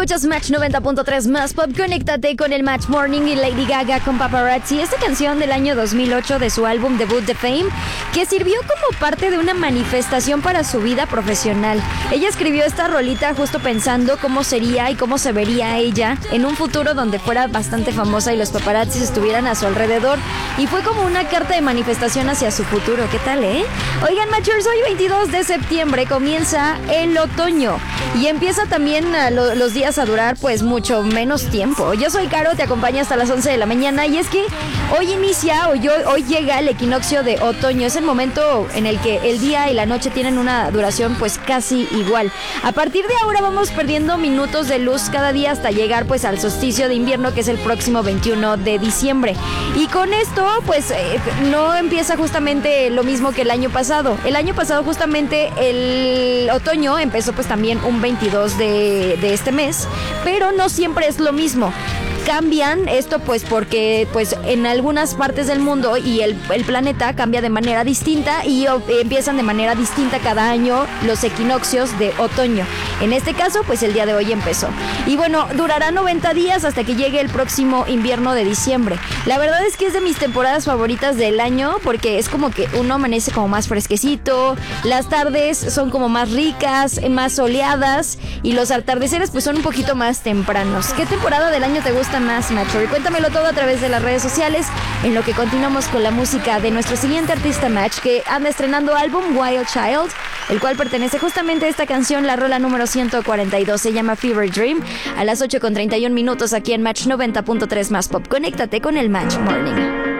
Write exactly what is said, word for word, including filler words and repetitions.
Escuchas Match noventa punto tres más pop. Conéctate con el Match Morning y Lady Gaga con Paparazzi. Esta canción del año dos mil ocho de su álbum debut The Fame, que sirvió como parte de una manifestación para su vida profesional. Ella escribió esta rolita justo pensando cómo sería y cómo se vería ella en un futuro donde fuera bastante famosa y los paparazzis estuvieran a su alrededor. Y fue como una carta de manifestación hacia su futuro. ¿Qué tal, eh? Oigan, Matchers, hoy veintidós de septiembre comienza el otoño y empieza también uh, lo, los días a durar pues mucho menos tiempo. Yo soy Caro, te acompaño hasta las once de la mañana y es que hoy inicia, hoy, hoy llega el equinoccio de otoño. Es el momento en el que el día y la noche tienen una duración pues casi igual. A partir de ahora vamos perdiendo minutos de luz cada día hasta llegar pues al solsticio de invierno, que es el próximo veintiuno de diciembre. Y con esto pues eh, no empieza justamente lo mismo que el año pasado. El año pasado justamente el otoño empezó pues también un veintidós de, de este mes, pero no siempre es lo mismo. Cambian esto pues porque pues en algunas partes del mundo y el, el planeta cambia de manera distinta y o, empiezan de manera distinta cada año los equinoccios de otoño. En este caso pues el día de hoy empezó. Y bueno, durará noventa días hasta que llegue el próximo invierno de diciembre. La verdad es que es de mis temporadas favoritas del año porque es como que uno amanece como más fresquecito, las tardes son como más ricas, más soleadas y los atardeceres pues son un poquito más tempranos. ¿Qué temporada del año te gusta más, Matcher? Cuéntamelo todo a través de las redes sociales, en lo que continuamos con la música de nuestro siguiente artista, Match, que anda estrenando álbum Wild Child, el cual pertenece justamente a esta canción, la rola número ciento cuarenta y dos, se llama Fever Dream, a las ocho con treinta y un minutos aquí en Match noventa punto tres más pop. Conéctate con el Match Morning.